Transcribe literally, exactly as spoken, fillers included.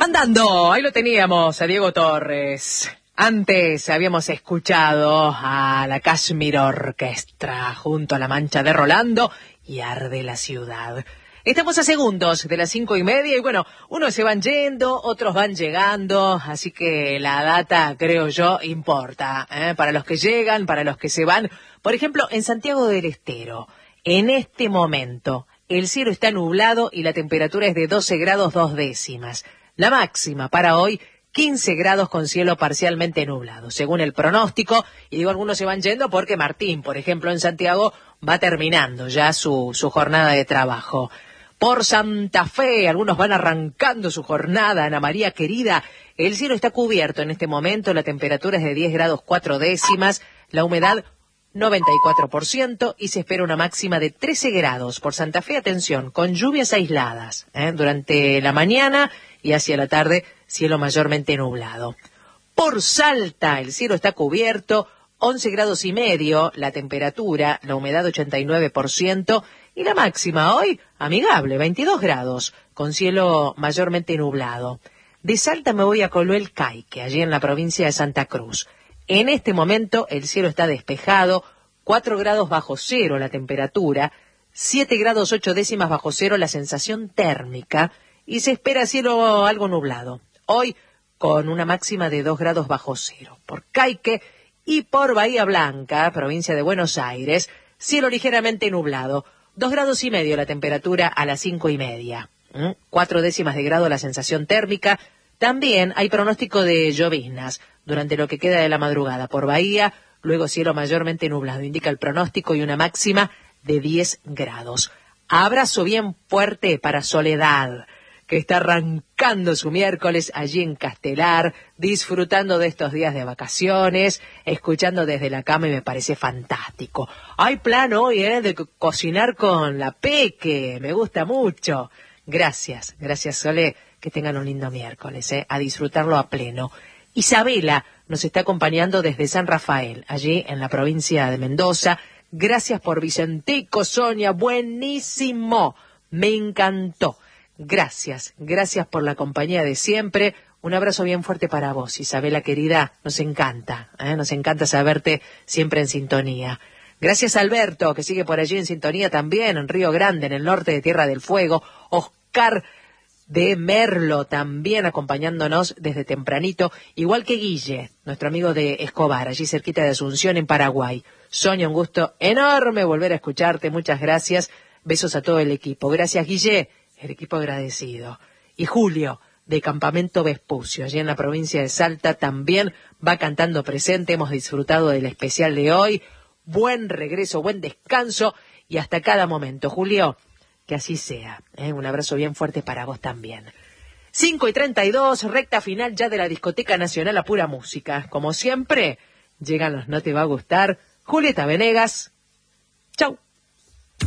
Andando, ahí lo teníamos, a Diego Torres. Antes habíamos escuchado a la Kashmir Orchestra junto a La Mancha de Rolando y Arde la Ciudad. Estamos a segundos de las cinco y media y bueno, unos se van yendo, otros van llegando, así que la data, creo yo, importa, ¿eh? Para los que llegan, para los que se van. Por ejemplo, en Santiago del Estero, en este momento, el cielo está nublado y la temperatura es de doce grados dos décimas. La máxima para hoy, quince grados con cielo parcialmente nublado, según el pronóstico. Y digo, algunos se van yendo porque Martín, por ejemplo, en Santiago, va terminando ya su, su jornada de trabajo. Por Santa Fe, algunos van arrancando su jornada. Ana María querida, el cielo está cubierto en este momento, la temperatura es de diez grados cuatro décimas, la humedad noventa y cuatro por ciento y se espera una máxima de trece grados. Por Santa Fe, atención, con lluvias aisladas, ¿eh? Durante la mañana y hacia la tarde, cielo mayormente nublado. Por Salta, el cielo está cubierto, once grados y medio, la temperatura, la humedad ochenta y nueve por ciento y la máxima hoy, amigable, veintidós grados, con cielo mayormente nublado. De Salta me voy a Coloel Caique, allí en la provincia de Santa Cruz. En este momento el cielo está despejado, cuatro grados bajo cero la temperatura, siete grados ocho décimas bajo cero la sensación térmica y se espera cielo algo nublado. Hoy con una máxima de dos grados bajo cero. Por Caique y por Bahía Blanca, provincia de Buenos Aires, cielo ligeramente nublado, dos grados y medio la temperatura a las cinco y media, ¿Mm? cuatro décimas de grado la sensación térmica. También hay pronóstico de lloviznas durante lo que queda de la madrugada por Bahía, luego cielo mayormente nublado, indica el pronóstico, y una máxima de diez grados. Abrazo bien fuerte para Soledad, que está arrancando su miércoles allí en Castelar, disfrutando de estos días de vacaciones, escuchando desde la cama y me parece fantástico. Hay plan hoy, ¿eh? De co- cocinar con la Peque, me gusta mucho. Gracias, gracias Sole, que tengan un lindo miércoles, ¿eh? A disfrutarlo a pleno. Isabela nos está acompañando desde San Rafael, allí en la provincia de Mendoza. Gracias por Vicentico, Sonia, buenísimo, me encantó. Gracias, gracias por la compañía de siempre. Un abrazo bien fuerte para vos, Isabela querida, nos encanta, ¿eh? Nos encanta saberte siempre en sintonía. Gracias a Alberto, que sigue por allí en sintonía también, en Río Grande, en el norte de Tierra del Fuego. Oscar de Merlo también acompañándonos desde tempranito, igual que Guille, nuestro amigo de Escobar, allí cerquita de Asunción en Paraguay. Sonia, un gusto enorme volver a escucharte, muchas gracias. Besos a todo el equipo. Gracias, Guille. El equipo agradecido. Y Julio, de Campamento Vespucio, allí en la provincia de Salta, también va cantando presente. Hemos disfrutado del especial de hoy. Buen regreso, buen descanso y hasta cada momento. Julio, que así sea, ¿eh? Un abrazo bien fuerte para vos también. cinco y treinta y dos, recta final ya de la Discoteca Nacional a Pura Música. Como siempre, llegan los No Te Va a Gustar. Julieta Venegas. Chau.